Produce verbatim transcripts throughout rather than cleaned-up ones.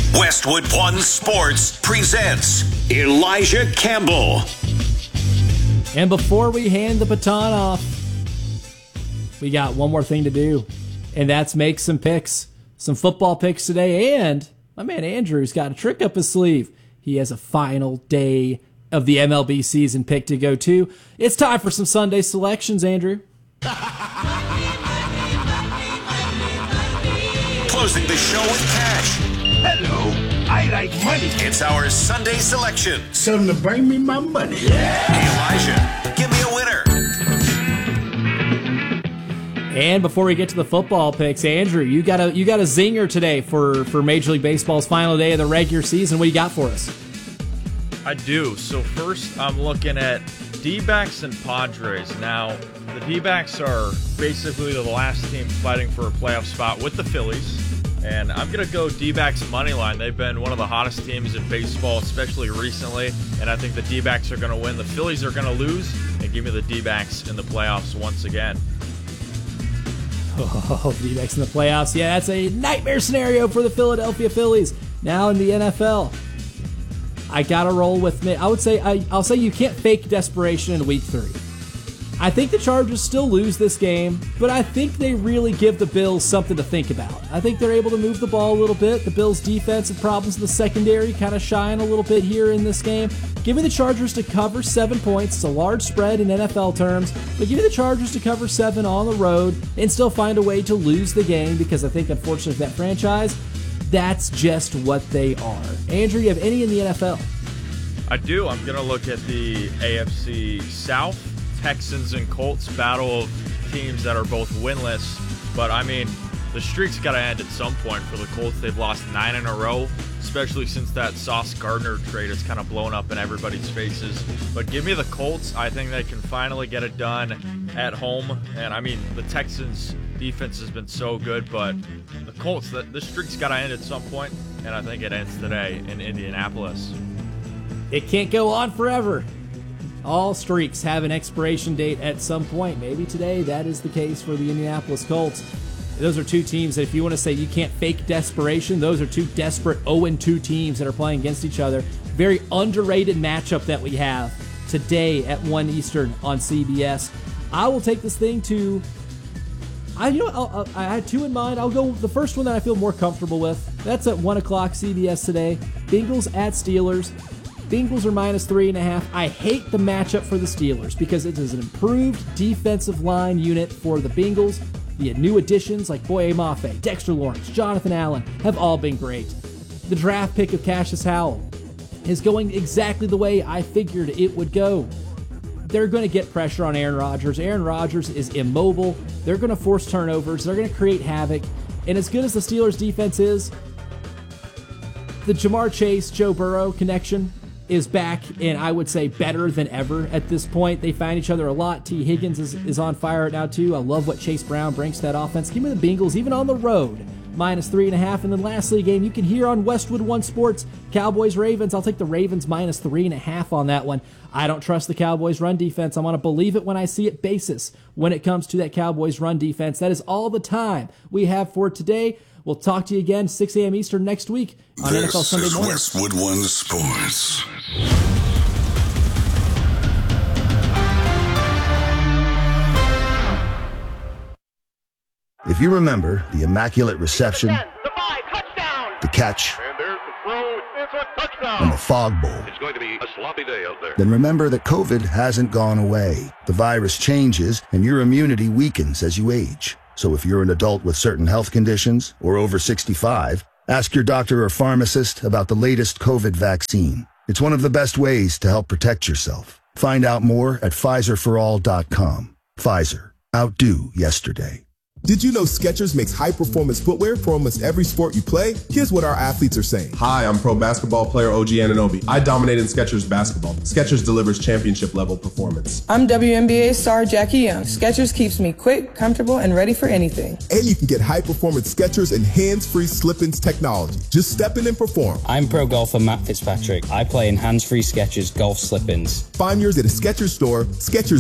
Westwood One Sports presents Elijah Campbell. And before we hand the baton off, we got one more thing to do, and that's make some picks, some football picks today. And my man Andrew's got a trick up his sleeve. He has a final day of the M L B season pick to go to. It's time for some Sunday selections, Andrew. Closing the show with cash. Hello, I like money. It's our Sunday selection. Something to bring me my money. Yeah. Hey, Elijah, give me a winner. And before we get to the football picks, Andrew, you got a you got a zinger today for, for Major League Baseball's final day of the regular season. What do you got for us? I do. So first, I'm looking at D-backs and Padres. Now, the D-backs are basically the last team fighting for a playoff spot with the Phillies. And I'm going to go D-backs money line. They've been one of the hottest teams in baseball, especially recently. And I think the D-backs are going to win. The Phillies are going to lose. And give me the D-backs in the playoffs once again. Oh, D-backs in the playoffs. Yeah, that's a nightmare scenario for the Philadelphia Phillies. Now in the N F L. I got to roll with me. I would say, I, I'll say you can't fake desperation in week three. I think the Chargers still lose this game, but I think they really give the Bills something to think about. I think they're able to move the ball a little bit. The Bills' defensive problems in the secondary kind of shine a little bit here in this game. Give me the Chargers to cover seven points. It's a large spread in N F L terms, but give me the Chargers to cover seven on the road and still find a way to lose the game because I think, unfortunately, for that franchise, that's just what they are. Andrew, you have any in the N F L? I do. I'm going to look at the A F C South. Texans and Colts, battle of teams that are both winless. But, I mean, the streak's got to end at some point for the Colts. They've lost nine in a row, especially since that Sauce Gardner trade has kind of blown up in everybody's faces. But give me the Colts. I think they can finally get it done at home. And, I mean, the Texans' defense has been so good, but the Colts, the, the streak's got to end at some point, and I think it ends today in Indianapolis. It can't go on forever. All streaks have an expiration date at some point. Maybe today that is the case for the Indianapolis Colts. Those are two teams that if you want to say you can't fake desperation, those are two desperate oh and two teams that are playing against each other. Very underrated matchup that we have today at one Eastern on C B S. I will take this thing to... I you know I'll, I'll, I had two in mind. I'll go the first one that I feel more comfortable with. That's at one o'clock C B S today. Bengals at Steelers. Bengals are minus three and a half. I hate the matchup for the Steelers because it is an improved defensive line unit for the Bengals. The new additions like Boye Mafe, Dexter Lawrence, Jonathan Allen have all been great. The draft pick of Cassius Howell is going exactly the way I figured it would go. They're going to get pressure on Aaron Rodgers. Aaron Rodgers is immobile. They're going to force turnovers. They're going to create havoc. And as good as the Steelers' defense is, the Jamar Chase, Joe Burrow connection is back, and I would say better than ever at this point. They find each other a lot. T. Higgins is, is on fire right now, too. I love what Chase Brown brings to that offense. Give me the Bengals, even on the road, minus three and a half. And then lastly, a game you can hear on Westwood One Sports, Cowboys-Ravens. I'll take the Ravens minus three and a half on that one. I don't trust the Cowboys' run defense. I'm going to believe it when I see it basis when it comes to that Cowboys' run defense. That is all the time we have for today. We'll talk to you again six a.m. Eastern next week on this N F L Sunday morning. This is Westwood One Sports. If you remember the Immaculate Reception, The five, touchdown! the catch, And there's the throw. It's a touchdown. and the Fog Bowl, It's going to be a sloppy day out there. then remember that COVID hasn't gone away. The virus changes, and your immunity weakens as you age. So if you're an adult with certain health conditions or over sixty-five, ask your doctor or pharmacist about the latest COVID vaccine. It's one of the best ways to help protect yourself. Find out more at Pfizer for all dot com. Pfizer. Outdo yesterday. Did you know Skechers makes high-performance footwear for almost every sport you play? Here's what our athletes are saying. Hi, I'm pro basketball player O G Anunoby. I dominate in Skechers basketball. Skechers delivers championship-level performance. I'm W N B A star Jackie Young. Skechers keeps me quick, comfortable, and ready for anything. And you can get high-performance Skechers and hands-free slip-ins technology. Just step in and perform. I'm pro golfer Matt Fitzpatrick. I play in hands-free Skechers golf slip-ins. Find yours at a Skechers store, Skechers dot com.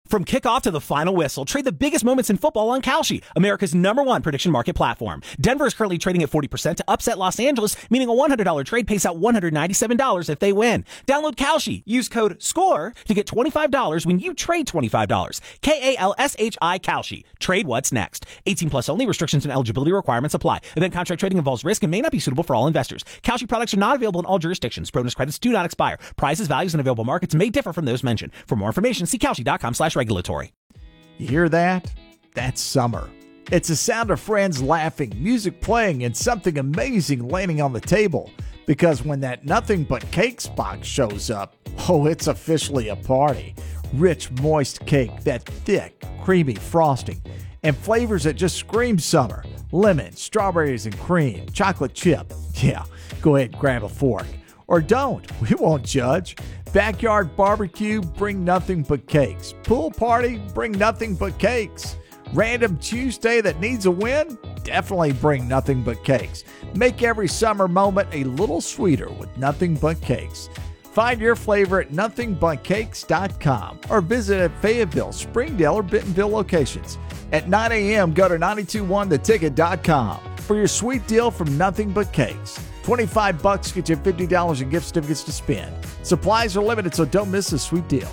From kickoff to the final whistle, trade the biggest moments in football on Kalshi, America's number one prediction market platform. Denver is currently trading at forty percent to upset Los Angeles, meaning a one hundred dollars trade pays out one hundred ninety-seven dollars if they win. Download Kalshi. Use code SCORE to get twenty-five dollars when you trade twenty-five dollars. K A L S H I Kalshi. Trade what's next. eighteen plus only. Restrictions and eligibility requirements apply. Event contract trading involves risk and may not be suitable for all investors. Kalshi products are not available in all jurisdictions. Bonus credits do not expire. Prices, values, and available markets may differ from those mentioned. For more information, see Kalshi.com slash regulatory. You hear that? That's summer. It's the sound of friends laughing, music playing, and something amazing landing on the table. Because when that Nothing But Cakes box shows up, oh, it's officially a party. Rich, moist cake, that thick, creamy frosting, and flavors that just scream summer. Lemon, strawberries and cream, chocolate chip. Yeah, go ahead and grab a fork. Or don't. We won't judge. Backyard barbecue, bring nothing but cakes. Pool party, bring nothing but cakes. Random Tuesday that needs a win? Definitely bring nothing but cakes. Make every summer moment a little sweeter with nothing but cakes. Find your flavor at nothing but cakes dot com or visit at Fayetteville, Springdale, or Bentonville locations. At nine a.m., go to nine two one the ticket dot com for your sweet deal from Nothing But Cakes. twenty-five bucks get you fifty dollars in gift certificates to spend. Supplies are limited, so don't miss this sweet deal.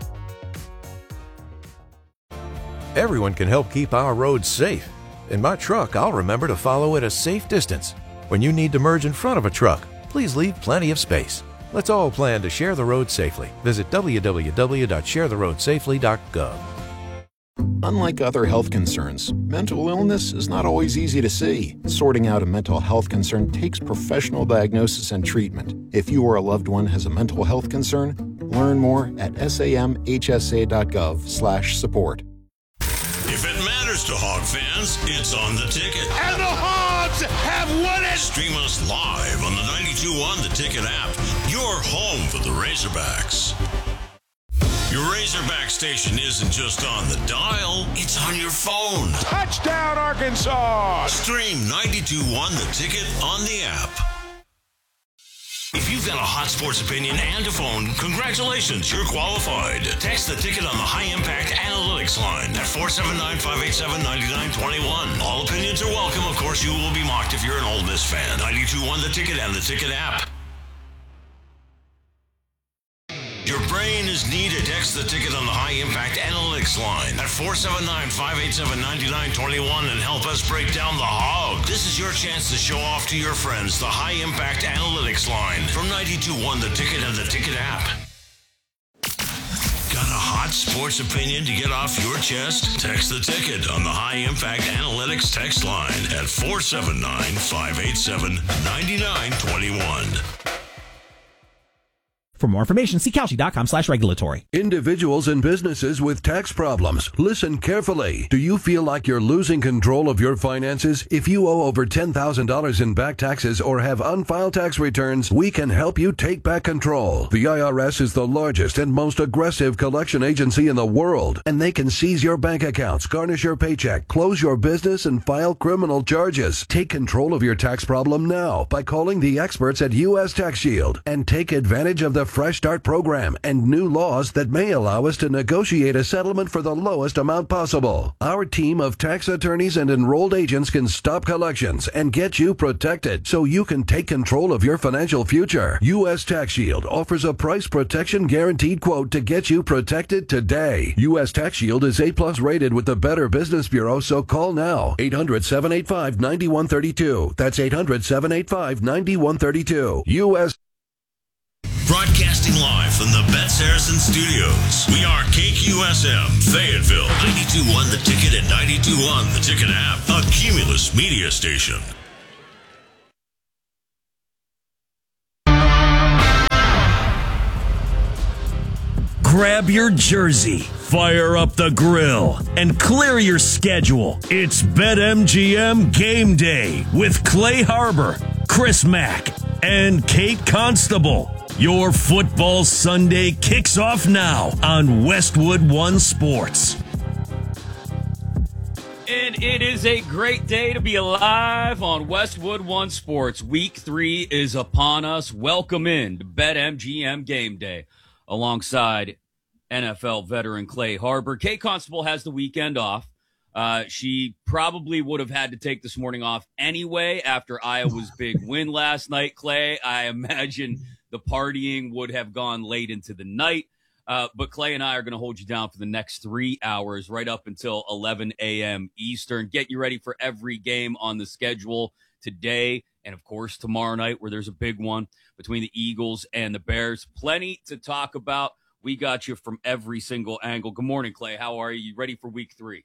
Everyone can help keep our roads safe. In my truck, I'll remember to follow at a safe distance. When you need to merge in front of a truck, please leave plenty of space. Let's all plan to share the road safely. Visit w w w dot share the road safely dot gov. Unlike other health concerns, mental illness is not always easy to see. Sorting out a mental health concern takes professional diagnosis and treatment. If you or a loved one has a mental health concern, learn more at samhsa dot gov slash support. If it matters to Hog fans, it's on the ticket. And the Hogs have won it! Stream us live on the ninety-two point one The Ticket app, your home for the Razorbacks. Your Razorback station isn't just on the dial, it's on your phone. Touchdown, Arkansas! Stream ninety-two point one The Ticket on the app. If you've got a hot sports opinion and a phone, congratulations, you're qualified. Text the ticket on the High Impact Analytics line at four seven nine, five eight seven, nine nine two one. All opinions are welcome. Of course, you will be mocked if you're an Ole Miss fan. ninety-two point one The Ticket and the Ticket app. Your brain is needed. Text the ticket on the High Impact Analytics line at four seven nine, five eight seven, nine nine two one and help us break down the hog. This is your chance to show off to your friends the High Impact Analytics line from ninety-two point one The Ticket and the Ticket app. Got a hot sports opinion to get off your chest? Text the ticket on the High Impact Analytics text line at four seven nine, five eight seven, nine nine two one. For more information, see Kalshi.com slash regulatory. Individuals and businesses with tax problems, listen carefully. Do you feel like you're losing control of your finances? If you owe over ten thousand dollars in back taxes or have unfiled tax returns, we can help you take back control. The I R S is the largest and most aggressive collection agency in the world, and they can seize your bank accounts, garnish your paycheck, close your business, and file criminal charges. Take control of your tax problem now by calling the experts at U S Tax Shield and take advantage of the Fresh Start program and new laws that may allow us to negotiate a settlement for the lowest amount possible. Our team of tax attorneys and enrolled agents can stop collections and get you protected so you can take control of your financial future. U S Tax Shield offers a price protection guaranteed quote to get you protected today. U S Tax Shield is A plus rated with the Better Business Bureau, so call now. eight hundred, seven eight five, nine one three two. That's eight hundred, seven eight five, nine one three two. U S Broadcasting live from the Bet Saracen Studios. We are K Q S M, Fayetteville, ninety-two point one The Ticket and ninety-two point one The Ticket app, a Cumulus media station. Grab your jersey, fire up the grill, and clear your schedule. It's BetMGM Game Day with Clay Harbor, Chris Mack, and Kate Constable. Your football Sunday kicks off now on Westwood One Sports. And it is a great day to be alive on Westwood One Sports. Week three is upon us. Welcome in to BetMGM Game Day alongside N F L veteran Clay Harbor. Kay Constable has the weekend off. Uh, she probably would have had to take this morning off anyway after Iowa's big win last night, Clay. I imagine the partying would have gone late into the night. Uh, but Clay and I are going to hold you down for the next three hours, right up until eleven a.m. Eastern. Get you ready for every game on the schedule today and, of course, tomorrow night, where there's a big one between the Eagles and the Bears. Plenty to talk about. We got you from every single angle. Good morning, Clay. How are you? You ready for week three?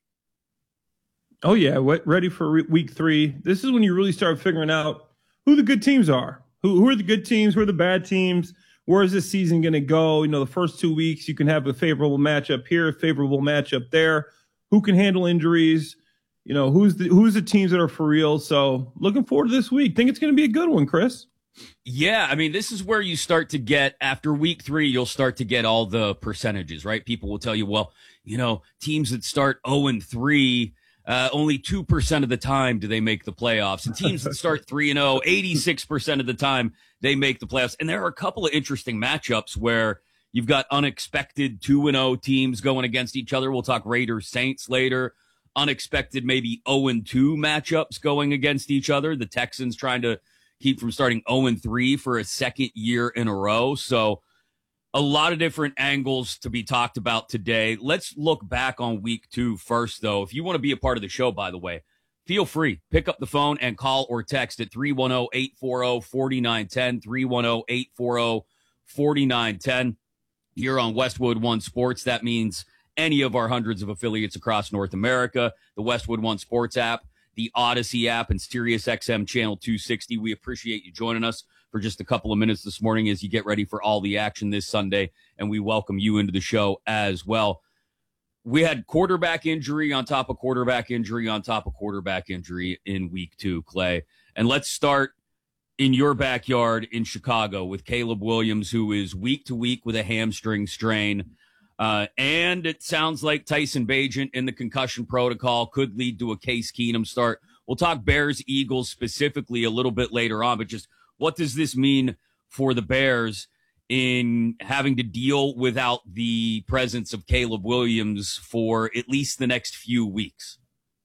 Oh, yeah. What, ready for re- week three. This is when you really start figuring out who the good teams are. Who, who are the good teams? Who are the bad teams? Where is this season going to go? You know, the first two weeks, you can have a favorable matchup here, a favorable matchup there. Who can handle injuries? You know, who's the who's the teams that are for real? So looking forward to this week. Think it's going to be a good one, Chris. Yeah, I mean, this is where you start to get, after week three, you'll start to get all the percentages, right? People will tell you, well, you know, teams that start oh and three, Uh, only two percent of the time do they make the playoffs. And teams that start three and oh, eighty-six percent of the time they make the playoffs. And there are a couple of interesting matchups where you've got unexpected two and oh teams going against each other. We'll talk Raiders Saints later. Unexpected maybe oh and two matchups going against each other. The Texans trying to keep from starting oh and three for a second year in a row. So a lot of different angles to be talked about today. Let's look back on week two first, though. If you want to be a part of the show, by the way, feel free. Pick up the phone and call or text at three one zero, eight four zero, four nine one zero, three one zero, eight four zero, four nine one zero. Here on Westwood One Sports, that means any of our hundreds of affiliates across North America, the Westwood One Sports app, the Odyssey app, and Sirius X M Channel two sixty. We appreciate you joining us for just a couple of minutes this morning as you get ready for all the action this Sunday, and we welcome you into the show as well. We had quarterback injury on top of quarterback injury on top of quarterback injury in week two, Clay. And let's start in your backyard in Chicago with Caleb Williams, who is week to week with a hamstring strain. Uh, and it sounds like Tyson Bagent in the concussion protocol could lead to a Case Keenum start. We'll talk Bears, Eagles specifically a little bit later on, but just what does this mean for the Bears in having to deal without the presence of Caleb Williams for at least the next few weeks?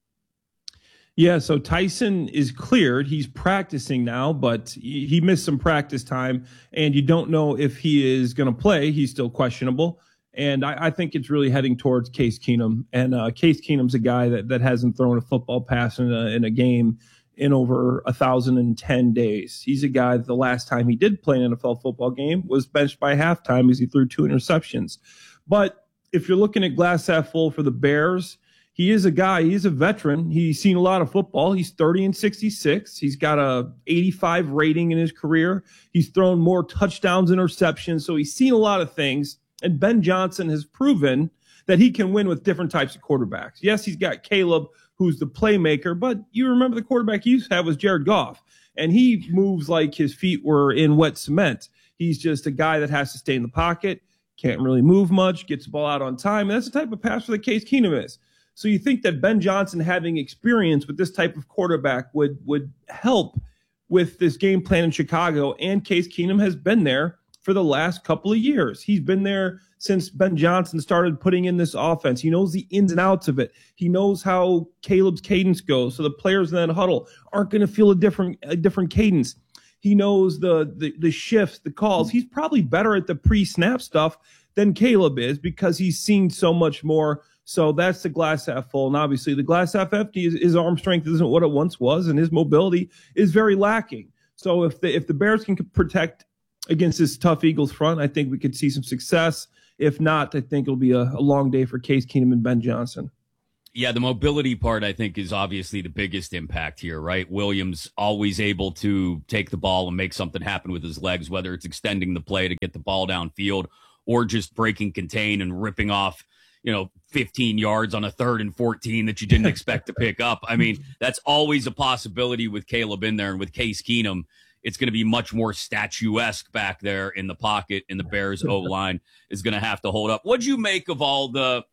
Yeah, so Tyson is cleared. He's practicing now, but he missed some practice time, and you don't know if he is going to play. He's still questionable. And I, I think it's really heading towards Case Keenum. And uh, Case Keenum's a guy that, that hasn't thrown a football pass in a, in a game in over one thousand ten days. He's a guy that the last time he did play an N F L football game was benched by halftime as he threw two interceptions. But if you're looking at glass half full for the Bears, he is a guy, he's a veteran. He's seen a lot of football. He's thirty and sixty-six. He's got a eighty-five rating in his career. He's thrown more touchdowns, interceptions. So he's seen a lot of things. And Ben Johnson has proven that he can win with different types of quarterbacks. Yes, he's got Caleb, who's the playmaker, but you remember the quarterback he used to have was Jared Goff, and he moves like his feet were in wet cement. He's just a guy that has to stay in the pocket, can't really move much, gets the ball out on time, and that's the type of passer that Case Keenum is. So you think that Ben Johnson having experience with this type of quarterback would would help with this game plan in Chicago, and Case Keenum has been there for the last couple of years. He's been there since Ben Johnson started putting in this offense. He knows the ins and outs of it. He knows how Caleb's cadence goes. So the players in that huddle aren't going to feel a different a different cadence. He knows the, the the shifts, the calls. He's probably better at the pre-snap stuff than Caleb is because he's seen so much more. So that's the glass half full. And obviously the glass half empty is his arm strength isn't what it once was, and his mobility is very lacking. So if the if the Bears can protect against this tough Eagles front, I think we could see some success. If not, I think it'll be a, a long day for Case Keenum and Ben Johnson. Yeah, the mobility part, I think, is obviously the biggest impact here, right? Williams always able to take the ball and make something happen with his legs, whether it's extending the play to get the ball downfield or just breaking contain and ripping off, you know, fifteen yards on a third and fourteen that you didn't expect to pick up. I mean, that's always a possibility with Caleb in there, and with Case Keenum, it's going to be much more statuesque back there in the pocket, and the Bears O-line is going to have to hold up. What'd you make of all the,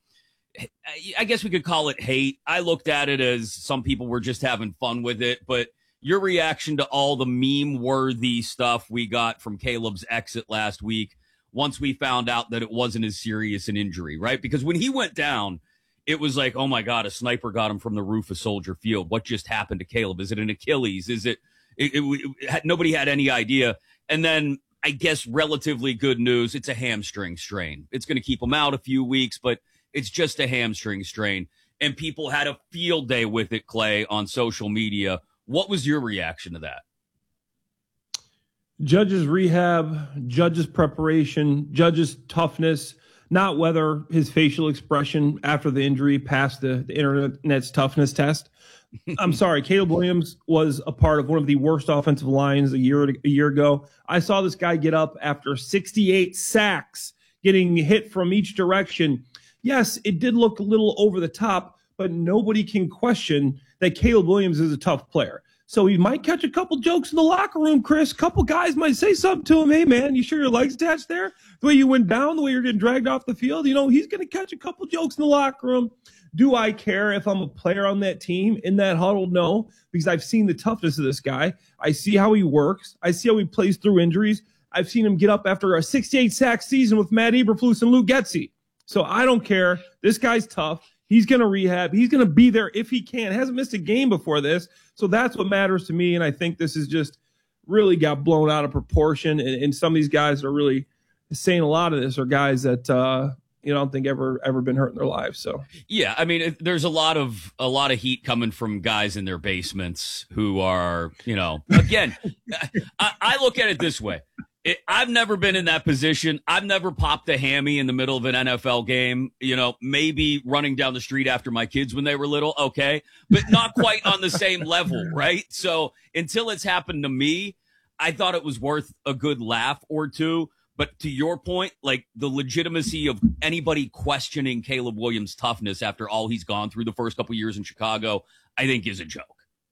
I guess we could call it hate. I looked at it as some people were just having fun with it, but your reaction to all the meme-worthy stuff we got from Caleb's exit last week, once we found out that it wasn't as serious an injury, right? Because when he went down, it was like, oh my God, a sniper got him from the roof of Soldier Field. What just happened to Caleb? Is it an Achilles? Is it, it, it, it had, nobody had any idea. And then I guess relatively good news. It's a hamstring strain. It's going to keep him out a few weeks, but it's just a hamstring strain. And people had a field day with it, Clay, on social media. What was your reaction to that? Judge's rehab, Judge's preparation, Judge's toughness, not whether his facial expression after the injury passed the, the internet's toughness test. I'm sorry, Caleb Williams was a part of one of the worst offensive lines a year a year ago. I saw this guy get up after sixty-eight sacks, getting hit from each direction. Yes, it did look a little over the top, but nobody can question that Caleb Williams is a tough player. So he might catch a couple jokes in the locker room, Chris. A couple guys might say something to him. Hey, man, you sure your leg's attached there? The way you went down, the way you're getting dragged off the field, you know, he's going to catch a couple jokes in the locker room. Do I care if I'm a player on that team in that huddle? No, because I've seen the toughness of this guy. I see how he works. I see how he plays through injuries. I've seen him get up after a sixty-eight sack season with Matt Eberflus and Luke Getsy. So I don't care. This guy's tough. He's going to rehab. He's going to be there if he can. Hasn't missed a game before this. So that's what matters to me. And I think this is just really got blown out of proportion. And, and some of these guys that are really saying a lot of this are guys that, uh, you know, I don't think ever, ever been hurt in their lives. So, yeah, I mean, it, there's a lot of, a lot of heat coming from guys in their basements who are, you know, again, I, I look at it this way. It, I've never been in that position. I've never popped a hammy in the middle of an N F L game, you know, maybe running down the street after my kids when they were little. Okay. But not quite on the same level. Right. So until it's happened to me, I thought it was worth a good laugh or two. But to your point, like the legitimacy of anybody questioning Caleb Williams' toughness after all he's gone through the first couple years in Chicago, I think is a joke.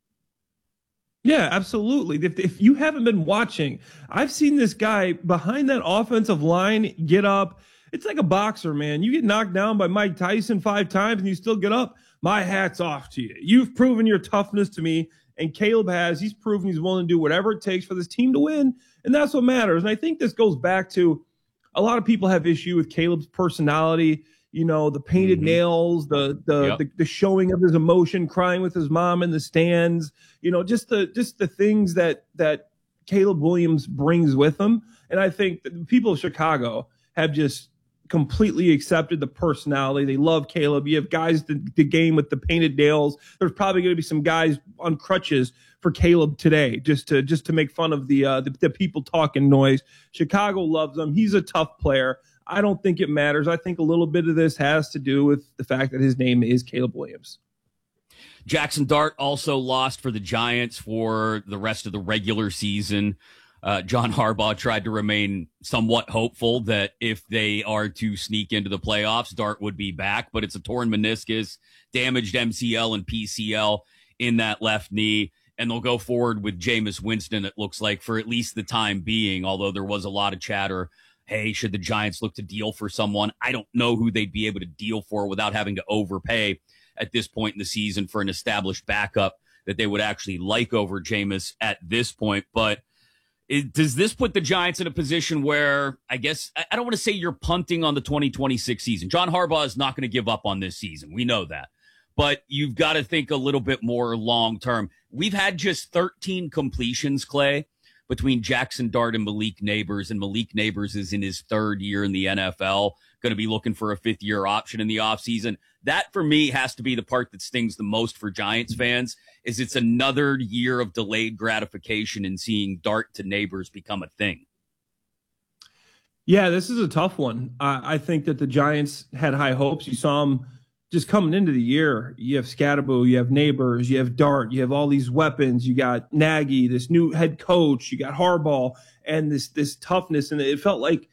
Yeah, absolutely. If, if you haven't been watching, I've seen this guy behind that offensive line get up. It's like a boxer, man. You get knocked down by Mike Tyson five times and you still get up. My hat's off to you. You've proven your toughness to me, and Caleb has. He's proven he's willing to do whatever it takes for this team to win, and that's what matters. And I think this goes back to a lot of people have issue with Caleb's personality. You know, the painted mm-hmm. nails, the the, yep. the the showing of his emotion, crying with his mom in the stands. You know, just the just the things that that Caleb Williams brings with him. And I think that the people of Chicago have just completely accepted the personality. They love Caleb. You have guys the, the game with the painted nails. There's probably going to be some guys on crutches for Caleb today, just to just to make fun of the uh, the, the people talking noise. Chicago loves him. He's a tough player. I don't think it matters. I think a little bit of this has to do with the fact that his name is Caleb Williams. Jackson Dart also lost for the Giants for the rest of the regular season. Uh, John Harbaugh tried to remain somewhat hopeful that if they are to sneak into the playoffs, Dart would be back, but it's a torn meniscus, damaged M C L and P C L in that left knee, and they'll go forward with Jameis Winston, it looks like, for at least the time being, although there was a lot of chatter. Hey, should the Giants look to deal for someone? I don't know who they'd be able to deal for without having to overpay at this point in the season for an established backup that they would actually like over Jameis at this point. But it, does this put the Giants in a position where, I guess, I, I don't want to say you're punting on the twenty twenty-six season. John Harbaugh is not going to give up on this season. We know that. But you've got to think a little bit more long term. We've had just thirteen completions, Clay, between Jackson Dart and Malik Neighbors, and Malik Neighbors is in his third year in the N F L, going to be looking for a fifth-year option in the offseason. That, for me, has to be the part that stings the most for Giants fans, is it's another year of delayed gratification in seeing Dart to Neighbors become a thing. Yeah, this is a tough one. I, I think that the Giants had high hopes. You saw them just coming into the year. You have Scatterbo, you have Neighbors, you have Dart, you have all these weapons. You got Nagy, this new head coach, you got Harbaugh, and this this toughness. And it felt like